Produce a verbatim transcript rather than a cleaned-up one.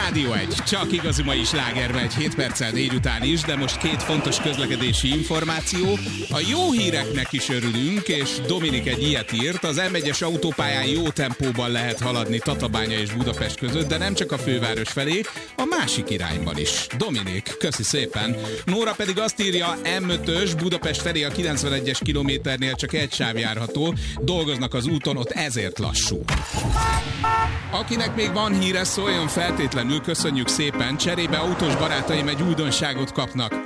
Rádió egy, csak igazi mai sláger megy, hét perccel négy után is, de most két fontos közlekedési információ. A jó híreknek is örülünk, és Dominik egy ilyet írt, az em egyes autópályán jó tempóban lehet haladni Tatabánya és Budapest között, de nem csak a főváros felé, a másik irányban is. Dominik, köszi szépen. Nóra pedig azt írja, em ötös Budapest felé a kilencvenegyes kilométernél csak egy sáv járható, dolgoznak az úton, ott ezért lassú. Akinek még van híre, szóljon feltétlenül, köszönjük szépen, cserébe autós barátaim egy újdonságot kapnak.